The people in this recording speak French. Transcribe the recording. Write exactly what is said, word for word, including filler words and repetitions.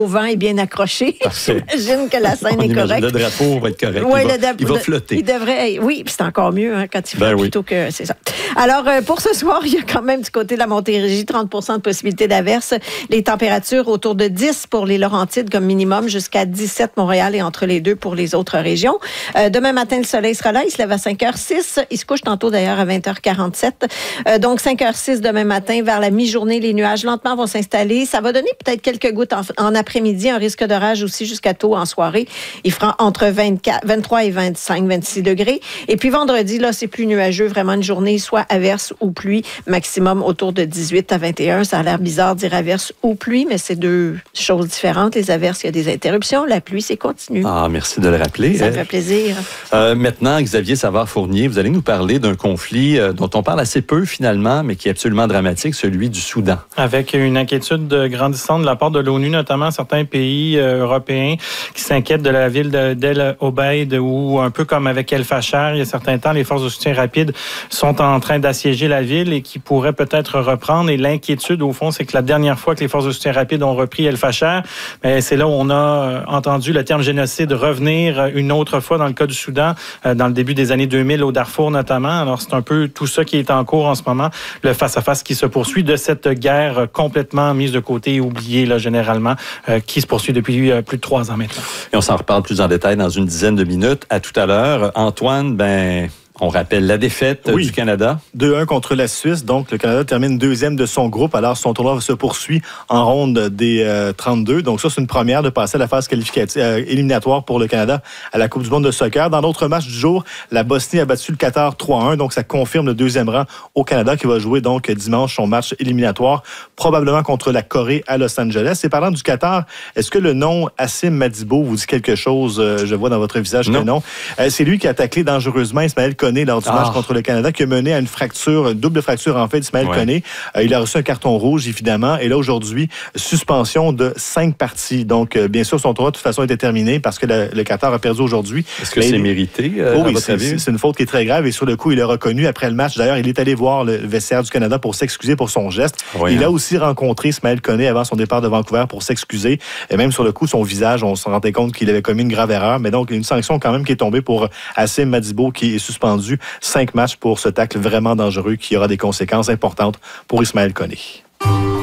au vent est bien accroché. Parfait. J'imagine que la scène On est correcte. Le drapeau va être correct. Ouais, il, va, le da- il va le, flotter. Il devrait, oui, puis c'est encore mieux hein, quand il flotte Ben oui. plutôt que c'est ça. Alors, euh, pour ce soir, il y a quand même du côté de la Montérégie trente pour cent de possibilité d'averse. Les températures autour de dix pour les Laurentides comme minimum, jusqu'à dix-sept Montréal et entre les deux pour les autres régions. Euh, demain matin, le soleil sera là. Il se lève à cinq heures six. Il se couche tantôt d'ailleurs à vingt heures quarante-sept. Euh, donc, cinq heures six demain matin, vers la mi-journée, les nuages lentement vont s'installer. Ça va donner peut-être quelques gouttes en, en après-midi, un risque d'orage aussi jusqu'à tôt en soirée. Il fera entre vingt-quatre, vingt-trois et vingt-cinq, vingt-six degrés. Et puis vendredi, là, c'est plus nuageux, vraiment une journée soit averse ou pluie, maximum autour de dix-huit à vingt et un. Ça a l'air bizarre de dire averse ou pluie, mais c'est deux choses différentes. Les averses, il y a des interruptions. La pluie, c'est continu. Ah, merci de le rappeler. Ça me fait plaisir. Euh, maintenant, Xavier Savard-Fournier, vous allez nous parler d'un conflit euh, dont on parle assez peu finalement, mais qui est absolument dramatique, celui du Soudan. Avec une inquiétude grandissante de la part de l'ONU, notamment certains pays euh, européens qui s'inquiètent de la ville de, d'El Obeid, où un peu comme avec El Fasher, il y a certains temps, les forces de soutien rapide sont en train d'assiéger la ville et qui pourraient peut-être reprendre. Et l'inquiétude, au fond, c'est que la dernière fois que les forces de soutien rapide ont repris El Fasher, ben, c'est là où on a entendu le terme génocide revenir une autre fois dans le cas du Soudan, euh, dans le début des années deux mille, au Darfour notamment. Alors, c'est un peu tout ça qui est en cours en ce moment, le face-à-face qui se poursuit de cette guerre complètement mise de côté et oubliée, là, généralement, euh, qui se poursuit depuis euh, plus de trois ans maintenant. Et on s'en reparle plus en détail dans une dizaine de minutes. À tout à l'heure. Antoine, ben... on rappelle la défaite oui. du Canada. deux un contre la Suisse. Donc, le Canada termine deuxième de son groupe. Alors, son tournoi se poursuit en ronde des euh, trente-deux. Donc, ça, c'est une première de passer à la phase qualificative, euh, éliminatoire pour le Canada à la Coupe du monde de soccer. Dans l'autre match du jour, la Bosnie a battu le Qatar trois un. Donc, ça confirme le deuxième rang au Canada qui va jouer donc dimanche son match éliminatoire, probablement contre la Corée à Los Angeles. Et parlant du Qatar, est-ce que le nom Hassim Madibo vous dit quelque chose? Euh, je vois dans votre visage non. que non. Euh, c'est lui qui a taclé dangereusement Ismaël Koné lors du ah. match contre le Canada, qui a mené à une fracture, une double fracture en fait d'Ismaël ouais. Koné. Euh, il a reçu un carton rouge, évidemment. Et là, aujourd'hui, suspension de cinq parties. Donc, euh, bien sûr, son tournoi, de toute façon, était terminé parce que le, le Qatar a perdu aujourd'hui. Est-ce que Mais c'est il... mérité, euh, oh, à oui, votre c'est, avis? c'est une faute qui est très grave. Et sur le coup, il a reconnu après le match. D'ailleurs, il est allé voir le vestiaire du Canada pour s'excuser pour son geste. Ouais, il hein. a aussi rencontré Ismaël Koné avant son départ de Vancouver pour s'excuser. Et même sur le coup, son visage, on se rendait compte qu'il avait commis une grave erreur. Mais donc, une sanction quand même qui est tombée pour Hassim Madibo, qui est suspendu cinq matchs pour ce tacle vraiment dangereux qui aura des conséquences importantes pour Ismaël Koné.